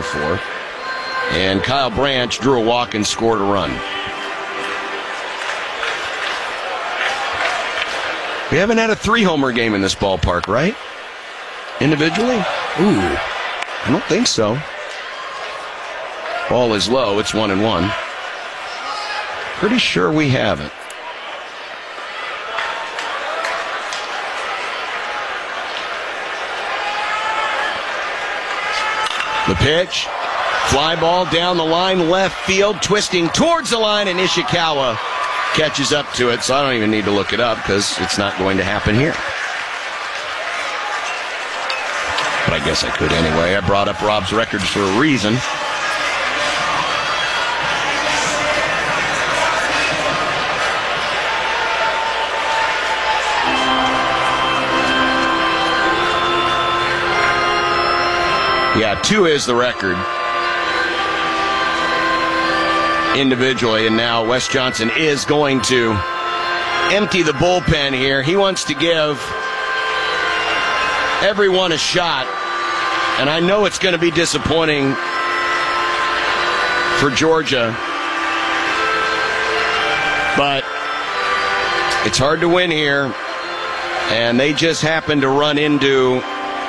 for. And Kyle Branch drew a walk and scored a run. We haven't had a 3-homer game in this ballpark, right? Individually? Ooh, I don't think so. Ball is low. It's 1-1. Pretty sure we haven't. The pitch. Fly ball down the line, left field, twisting towards the line, and Ishikawa catches up to it. So I don't even need to look it up because it's not going to happen here. But I guess I could anyway. I brought up Rob's records for a reason. Yeah, 2 is the record individually, and now Wes Johnson is going to empty the bullpen here. He wants to give everyone a shot, and I know it's going to be disappointing for Georgia, but it's hard to win here, and they just happen to run into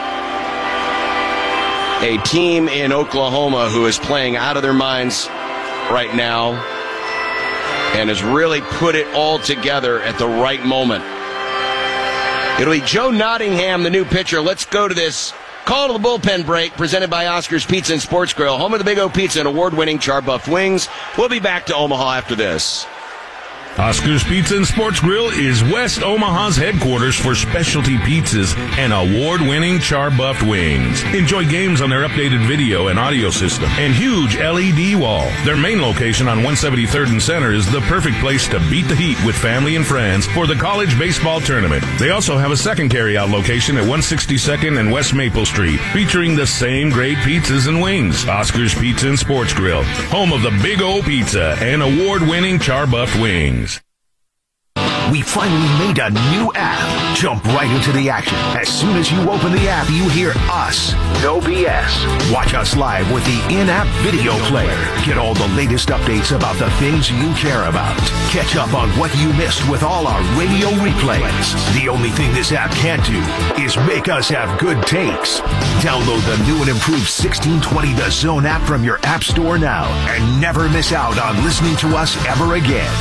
a team in Oklahoma who is playing out of their minds right now and has really put it all together at the right moment. It'll be Joe Nottingham, the new pitcher. Let's go to this call to the bullpen break presented by Oscar's Pizza and Sports Grill, home of the Big O Pizza and award-winning char-buffed wings. We'll be back to Omaha after this. Oscar's Pizza and Sports Grill is West Omaha's headquarters for specialty pizzas and award-winning char-buffed wings. Enjoy games on their updated video and audio system and huge LED wall. Their main location on 173rd and Center is the perfect place to beat the heat with family and friends for the college baseball tournament. They also have a second carry-out location at 162nd and West Maple Street, featuring the same great pizzas and wings. Oscar's Pizza and Sports Grill, home of the Big O Pizza and award-winning char-buffed wings. We finally made a new app. Jump right into the action. As soon as you open the app, you hear us. No BS. Watch us live with the in-app video player. Get all the latest updates about the things you care about. Catch up on what you missed with all our radio replays. The only thing this app can't do is make us have good takes. Download the new and improved 1620 The Zone app from your app store now and never miss out on listening to us ever again.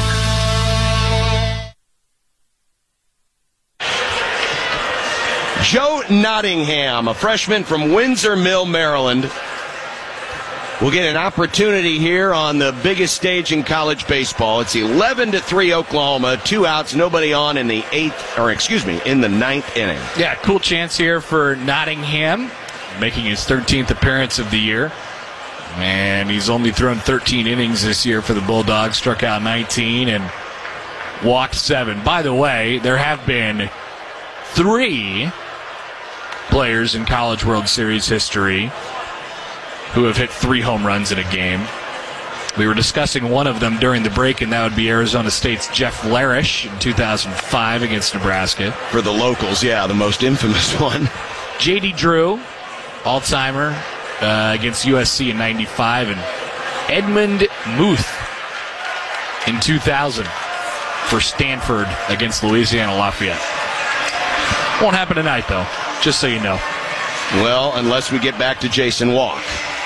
Joe Nottingham, a freshman from Windsor Mill, Maryland, will get an opportunity here on the biggest stage in college baseball. It's 11-3 Oklahoma, 2 outs, nobody on in the ninth inning. Yeah, cool chance here for Nottingham, making his 13th appearance of the year. And he's only thrown 13 innings this year for the Bulldogs, struck out 19 and walked 7. By the way, there have been 3 players in College World Series history who have hit 3 home runs in a game. We were discussing one of them during the break, and that would be Arizona State's Jeff Larish in 2005 against Nebraska. For the locals, yeah, the most infamous one. J.D. Drew, all-timer, against USC in 95, and Edmund Muth in 2000 for Stanford against Louisiana Lafayette. Won't happen tonight, though, just so you know. Well, unless we get back to Jason Walk.